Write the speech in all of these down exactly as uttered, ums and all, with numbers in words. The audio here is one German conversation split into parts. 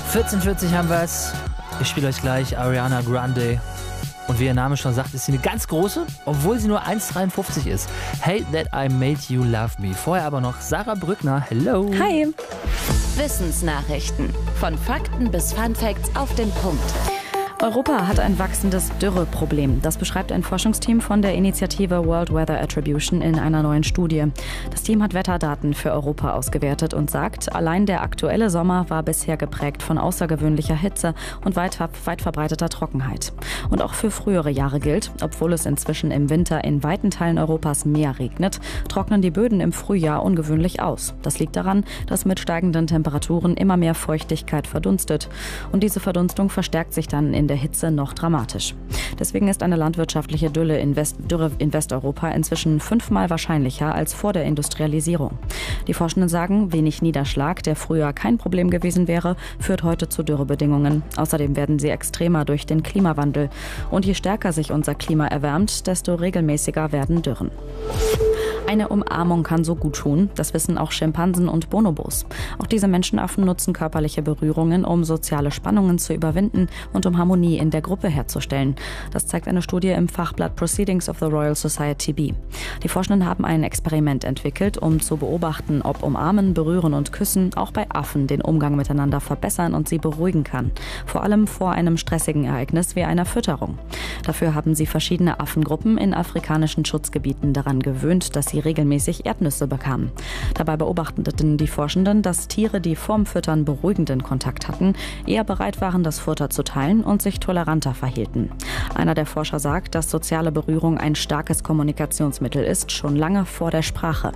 vierzehn Uhr vierzig haben wir es. Ich spiele euch gleich Ariana Grande. Und wie ihr Name schon sagt, ist sie eine ganz große, obwohl sie nur eins Komma dreiundfünfzig ist. Hate That I Made You Love Me. Vorher aber noch Sarah Brückner. Hello. Hi. Wissensnachrichten. Von Fakten bis Funfacts auf den Punkt. Europa hat ein wachsendes Dürreproblem. Das beschreibt ein Forschungsteam von der Initiative World Weather Attribution in einer neuen Studie. Das Team hat Wetterdaten für Europa ausgewertet und sagt, allein der aktuelle Sommer war bisher geprägt von außergewöhnlicher Hitze und weit, weit verbreiteter Trockenheit. Und auch für frühere Jahre gilt, obwohl es inzwischen im Winter in weiten Teilen Europas mehr regnet, trocknen die Böden im Frühjahr ungewöhnlich aus. Das liegt daran, dass mit steigenden Temperaturen immer mehr Feuchtigkeit verdunstet. Und diese Verdunstung verstärkt sich dann in der Hitze noch dramatisch. Deswegen ist eine landwirtschaftliche Dürre in, West, Dürre in Westeuropa inzwischen fünfmal wahrscheinlicher als vor der Industrialisierung. Die Forschenden sagen, wenig Niederschlag, der früher kein Problem gewesen wäre, führt heute zu Dürrebedingungen. Außerdem werden sie extremer durch den Klimawandel. Und je stärker sich unser Klima erwärmt, desto regelmäßiger werden Dürren. Eine Umarmung kann so gut tun, das wissen auch Schimpansen und Bonobos. Auch diese Menschenaffen nutzen körperliche Berührungen, um soziale Spannungen zu überwinden und um Harmonie in der Gruppe herzustellen. Das zeigt eine Studie im Fachblatt Proceedings of the Royal Society B. Die Forschenden haben ein Experiment entwickelt, um zu beobachten, ob Umarmen, Berühren und Küssen auch bei Affen den Umgang miteinander verbessern und sie beruhigen kann. Vor allem vor einem stressigen Ereignis wie einer Fütterung. Dafür haben sie verschiedene Affengruppen in afrikanischen Schutzgebieten daran gewöhnt, dass sie regelmäßig Erdnüsse bekamen. Dabei beobachteten die Forschenden, dass Tiere, die vorm Füttern beruhigenden Kontakt hatten, eher bereit waren, das Futter zu teilen und sich toleranter verhielten. Einer der Forscher sagt, dass soziale Berührung ein starkes Kommunikationsmittel ist, schon lange vor der Sprache.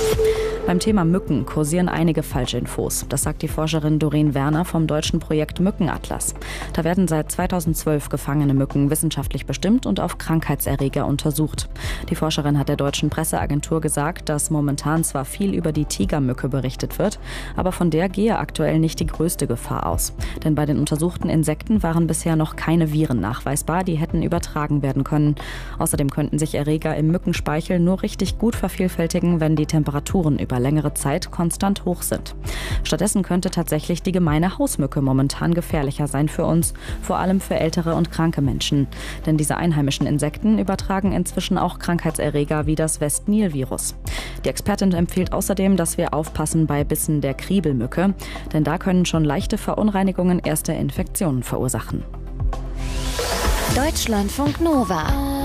Beim Thema Mücken kursieren einige Falschinfos. Das sagt die Forscherin Doreen Werner vom deutschen Projekt Mückenatlas. Da werden seit zweitausendzwölf gefangene Mücken wissenschaftlich bestimmt und auf Krankheitserreger untersucht. Die Forscherin hat der deutschen Presseagentur gesagt, dass momentan zwar viel über die Tigermücke berichtet wird, aber von der gehe aktuell nicht die größte Gefahr aus. Denn bei den untersuchten Insekten waren bisher noch keine Viren nachweisbar, die hätten übertragen werden können. Außerdem könnten sich Erreger im Mückenspeichel nur richtig gut vervielfältigen, wenn die Temperaturen über längere Zeit konstant hoch sind. Stattdessen könnte tatsächlich die gemeine Hausmücke momentan gefährlicher sein für uns, vor allem für ältere und kranke Menschen. Denn diese einheimischen Insekten übertragen inzwischen auch Krankheitserreger wie das West-Nil-Virus. Die Expertin empfiehlt außerdem, dass wir aufpassen bei Bissen der Kriebelmücke, denn da können schon leichte Verunreinigungen erste Infektionen verursachen. Deutschlandfunk Nova.